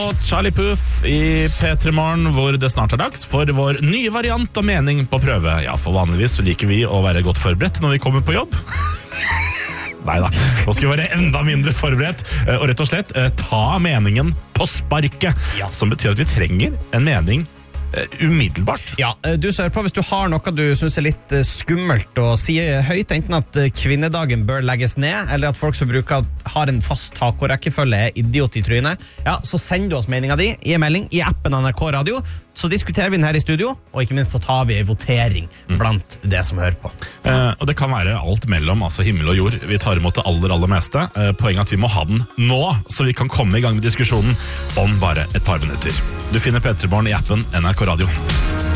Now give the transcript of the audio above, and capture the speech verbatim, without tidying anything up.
Og Charlie Puth i P tre Morgen, hvor det snart er dags for vår nye variant av mening på prøve. Ja, for vanligvis så liker vi å være godt forberedt når vi kommer på jobb. Neida, nå skal vi være enda mindre forberedt og rett og slett ta meningen på sparket, ja. Som betyr at vi trenger en mening umiddelbart. Ja, du ser på hvis du har noe du synes er litt skummelt og sier høyt, enten at kvinnedagen bør legges ned, eller at folk som bruker har en fast tak og rekkefølge er idiot i trynet, ja, så send du oss meningen din i en melding i appen N R K Radio, så diskuterer vi den her i studio, og ikke minst så tar vi en votering blant det som hører på. Eh, og det kan være alt mellom, altså himmel og jord. Vi tar imot det aller, aller meste. Eh, poenget er at vi må ha den nå, så vi kan komme i gang med diskusjonen om bare et par minutter. Du finner P tre Morgen i appen N R K Radio.